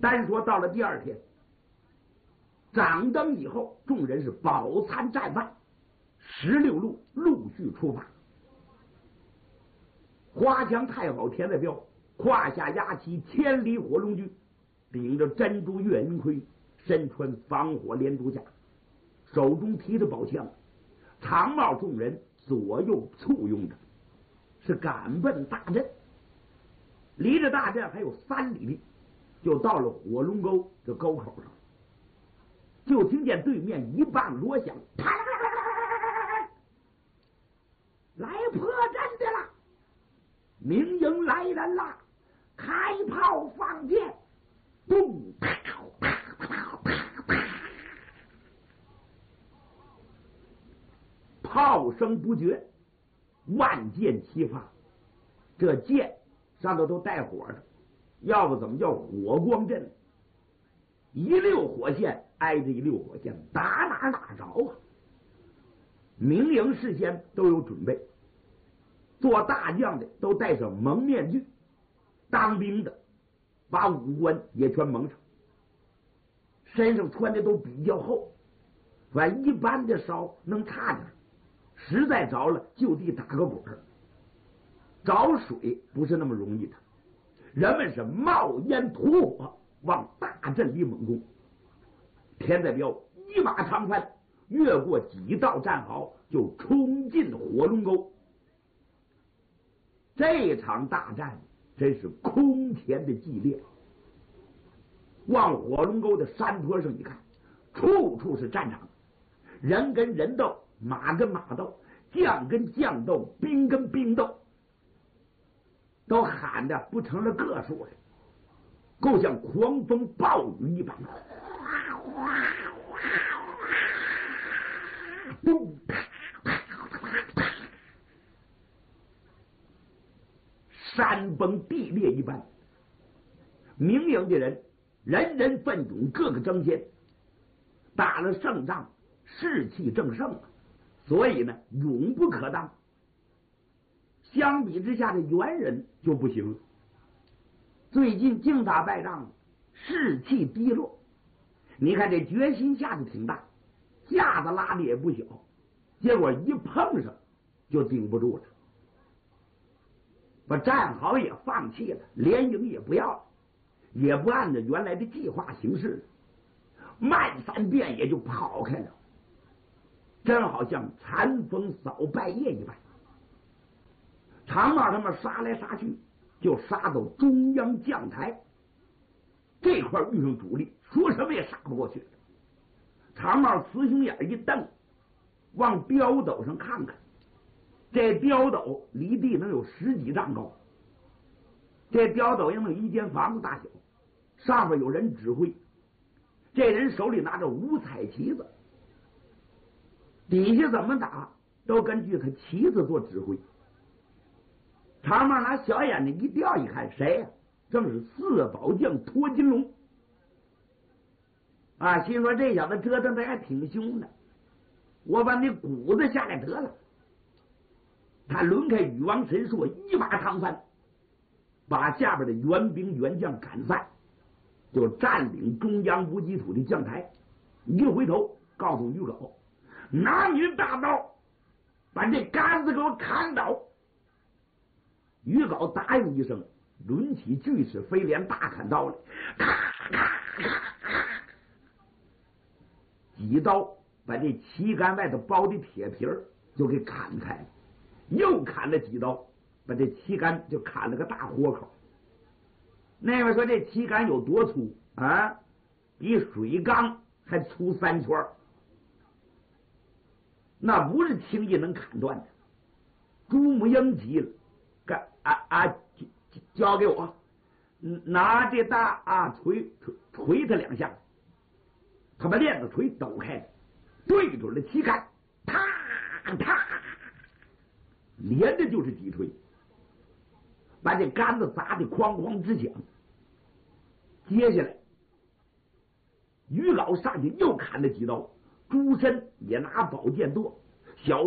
单说到了第二天，掌灯以后，众人是饱餐战饭，16路陆续出发。花墙太保田在彪胯下压旗千里火龙驹，顶着珍珠月银盔，身穿防火连珠甲，手中提着宝枪，长帽众人左右簇拥着，是赶奔大阵。离着大阵还有3里地，就到了火龙沟这沟口上，就听见对面一棒锣响，来破阵的了，明营来人了，开炮放箭，咚！炮声不绝，万箭齐发。这箭上头都带火的，要不怎么叫火光阵？一溜火线挨着一溜火线，打哪打着啊！明营事先都有准备，做大将的都戴上蒙面具，当兵的把五官也全蒙上，身上穿的都比较厚，反正一般的烧能差点，实在着了就地打个滚儿。找水不是那么容易的，人们是冒烟吐火往大阵里猛攻。田在彪一马长帆，越过几道战壕，就冲进火龙沟。这场大战真是空前的激烈。往火龙沟的山坡上一看，处处是战场，人跟人斗，马跟马斗，将跟将斗，兵跟兵斗，都喊的不成了个数了，够像狂风暴雨一般。山崩地裂一般。明营的人人人奋勇，个个争先，打了胜仗，士气正盛，所以呢勇不可当。相比之下的猿人就不行了，最近净打败仗，士气低落。你看这决心下的挺大，架子拉的也不小，结果一碰上就顶不住了，把战壕也放弃了，连营也不要了，也不按照原来的计划行事了，漫山遍野就跑开了，真好像残风扫败叶一般。长帽他们杀来杀去，就杀到中央将台这块，遇上主力，说什么也杀不过去。长帽雌雄眼一瞪，往碉斗上看看，这碉斗离地能有10几丈高，这碉斗应有一间房子大小，上面有人指挥，这人手里拿着5彩旗子，底下怎么打都根据他旗子做指挥。长帽拿小眼睛一吊一看，谁呀？正是4宝将托金龙啊！心说这小子折腾的还挺凶的，我把你骨子下来得了。他抡开羽王神槊，一马长帆，把下边的援兵援将赶散，就占领中央补给土的将台。一回头告诉于皋，拿你的大刀把这杆子给我砍倒。于皋答应一声，抡起巨齿飞镰大砍刀来，咔咔咔咔，几刀把这旗杆外头包的铁皮儿就给砍开了，又砍了几刀，把这旗杆就砍了个大豁口。那位说这旗杆有多粗啊？比水缸还粗3圈，那不是轻易能砍断的。朱母英急了，交给我，拿这大锤他2下，他把链子锤抖开，对准了旗杆，啪啪，连着就是几锤，把这杆子砸得哐哐直响。接下来于皋上去又砍了几刀，朱深也拿宝剑剁，